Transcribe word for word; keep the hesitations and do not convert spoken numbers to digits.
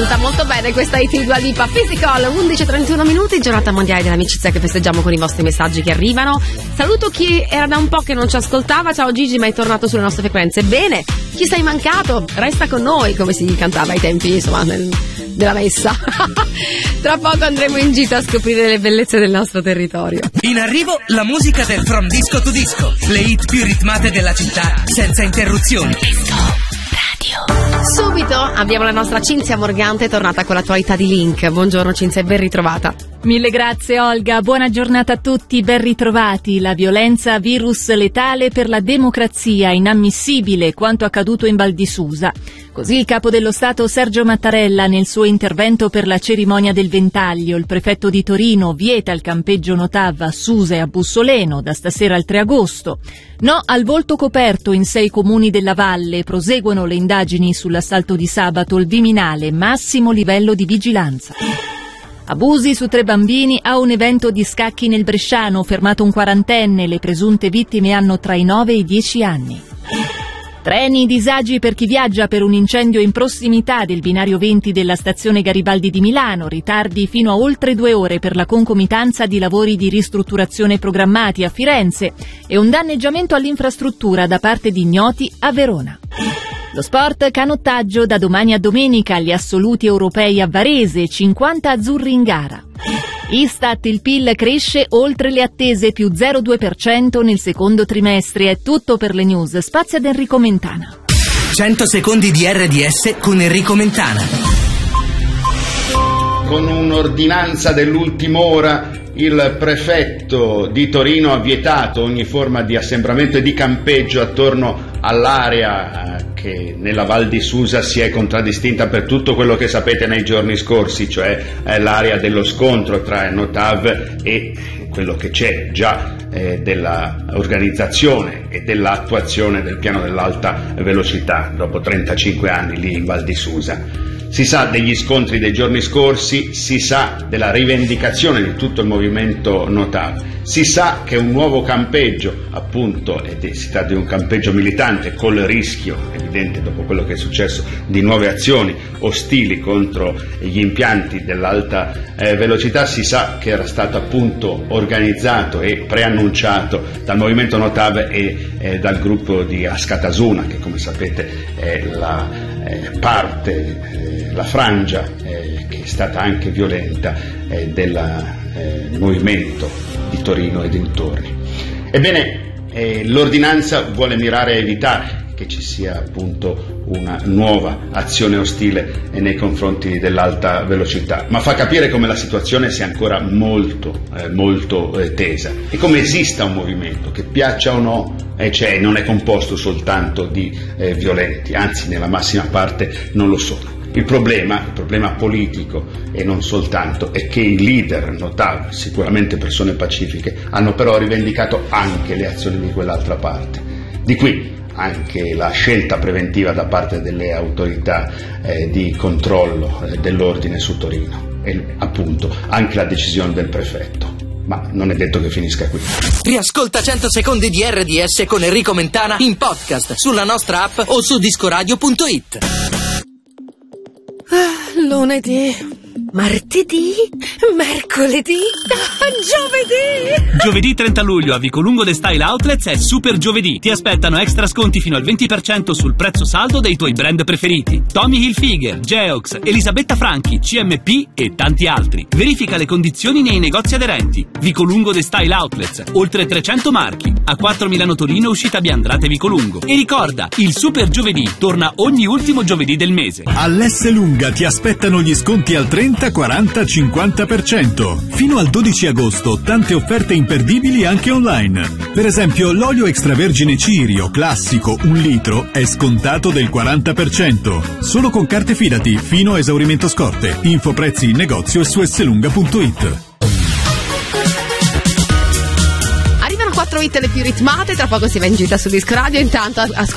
racconta molto bene questa hit di Dua Lipa. Physical, undici e trentuno minuti, giornata mondiale dell'amicizia che festeggiamo con i vostri messaggi che arrivano. Saluto chi era da un po' che non ci ascoltava. Ciao Gigi, ma è tornato sulle nostre frequenze. Bene, chi sei mancato? Resta con noi, come si cantava ai tempi, insomma, nel, della messa. Tra poco andremo in gita a scoprire le bellezze del nostro territorio. In arrivo la musica del From Disco to Disco, le hit più ritmate della città senza interruzioni. Subito abbiamo la nostra Cinzia Morgante, tornata con l'attualità di Link. Buongiorno Cinzia e ben ritrovata. Mille grazie Olga, buona giornata a tutti, ben ritrovati. La violenza, virus letale per la democrazia, inammissibile quanto accaduto in Val di Susa. Così il capo dello Stato Sergio Mattarella nel suo intervento per la cerimonia del Ventaglio. Il prefetto di Torino vieta il campeggio Notav a Susa e a Bussoleno da stasera al tre agosto. No al volto coperto in sei comuni della valle, proseguono le indagini sull'assalto di sabato, il Viminale, massimo livello di vigilanza. Abusi su tre bambini a un evento di scacchi nel Bresciano, fermato un quarantenne, le presunte vittime hanno tra i nove e i dieci anni. Treni, disagi per chi viaggia per un incendio in prossimità del binario venti della stazione Garibaldi di Milano, ritardi fino a oltre due ore per la concomitanza di lavori di ristrutturazione programmati a Firenze e un danneggiamento all'infrastruttura da parte di ignoti a Verona. Lo sport, canottaggio, da domani a domenica gli assoluti europei a Varese, cinquanta azzurri in gara. Istat, il P I L cresce oltre le attese, più zero virgola due per cento nel secondo trimestre. È tutto per le news. Spazio ad Enrico Mentana. cento secondi di R D S con Enrico Mentana. Con un'ordinanza dell'ultima ora il prefetto di Torino ha vietato ogni forma di assembramento e di campeggio attorno all'area che nella Val di Susa si è contraddistinta per tutto quello che sapete nei giorni scorsi, cioè l'area dello scontro tra Notav e quello che c'è già eh, della organizzazione e dell'attuazione del piano dell'alta velocità dopo trentacinque anni lì in Val di Susa. Si sa degli scontri dei giorni scorsi, si sa della rivendicazione di tutto il movimento Notav, si sa che un nuovo campeggio, appunto, ed si tratta di un campeggio militante col rischio evidente dopo quello che è successo di nuove azioni ostili contro gli impianti dell'alta eh, velocità, si sa che era stato appunto organizzato e preannunciato dal movimento Notav e eh, dal gruppo di Askatasuna, che come sapete è la eh, parte eh, la frangia eh, che è stata anche violenta eh, del eh, movimento di Torino e dintorni. Ebbene, eh, l'ordinanza vuole mirare a evitare che ci sia appunto una nuova azione ostile nei confronti dell'alta velocità, ma fa capire come la situazione sia ancora molto eh, molto eh, tesa e come esista un movimento che, piaccia o no, eh, c'è, non è composto soltanto di eh, violenti, anzi nella massima parte non lo sono. Il problema, il problema politico e non soltanto, è che i leader Notav, sicuramente persone pacifiche, hanno però rivendicato anche le azioni di quell'altra parte. Di qui anche la scelta preventiva da parte delle autorità eh, di controllo eh, dell'ordine su Torino e appunto anche la decisione del prefetto. Ma non è detto che finisca qui. Riascolta cento secondi di R D S con Enrico Mentana in podcast sulla nostra app o su discoradio punto it. Lunedì, martedì, mercoledì, giovedì. Giovedì trenta luglio a Vicolungo The Style Outlets è Super Giovedì. Ti aspettano extra sconti fino al venti per cento sul prezzo saldo dei tuoi brand preferiti: Tommy Hilfiger, Geox, Elisabetta Franchi, C M P e tanti altri. Verifica le condizioni nei negozi aderenti. Vicolungo The Style Outlets, oltre trecento marchi. A quattro Milano Torino, uscita Biandrate Vicolungo. E ricorda, il Super Giovedì torna ogni ultimo giovedì del mese. All'S Lunga ti aspettano gli sconti al trenta, quaranta, cinquanta per cento. Fino al dodici agosto tante offerte imperdibili anche online. Per esempio l'olio extravergine Cirio classico un litro è scontato del quaranta per cento. Solo con carte Fidati fino a esaurimento scorte. Info prezzi in negozio e su esselunga punto it. Arrivano quattro hit le più ritmate, tra poco si va in gita su Disco Radio. Intanto ascoltiamo